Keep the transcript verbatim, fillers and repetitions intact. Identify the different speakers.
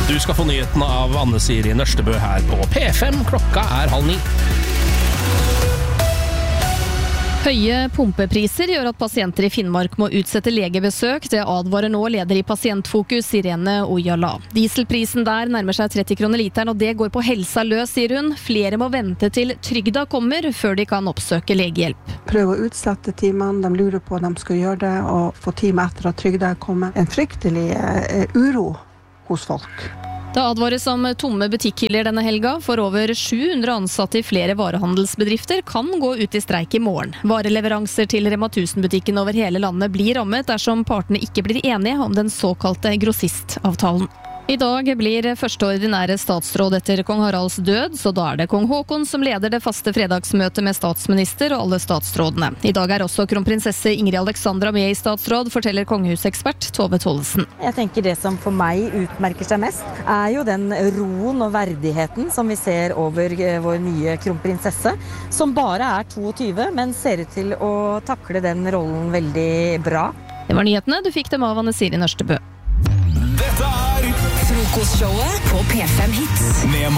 Speaker 1: Du skal få nyhetene av Anne Siri Nørstebø her på P fem. Klokka er halv ni.
Speaker 2: Høye pumpepriser gjør at pasienter i Finnmark må utsette legebesøk. Det advarer nå leder i Pasientfokus, Irene Ojala. Dieselprisen der nærmer seg tretti kroner literen, og det går på helsa løs, sier hun. Flere må vente til trygda kommer før de kan oppsøke legehjelp.
Speaker 3: Prøv å utsette timene, de lurer på om de skal gjøre det, og få time etter at trygda kommer. En fryktelig eh, uro hos folk.
Speaker 2: Det advares om tomme butikkhyller denne helga, for over sju hundre ansatte i flere varehandelsbedrifter kan gå ut i streik i morgen. Vareleveranser til Rema tusen-butikken over hele landet blir rammet dersom partene ikke blir enige om den såkalte grossistavtalen. I dag blir første ordinære statsråd etter kong Haralds død, så da er det kong Håkon som leder det faste fredagsmøtet med statsminister og alle statsrådene. I dag er også kronprinsesse Ingrid Alexandra med i statsråd, forteller kongehusekspert Tove Tollesen.
Speaker 4: Jeg tenker det som for meg utmerker seg mest, er jo den roen og verdigheten som vi ser over vår nye kronprinsesse, som bare er toogtyve, men ser ut til å takle den rollen veldig bra.
Speaker 2: Det var nyhetene, du fikk dem av Anne Siri Nørstebø.
Speaker 5: Dette er
Speaker 6: Frokostshowet på P fem Hits.
Speaker 5: Med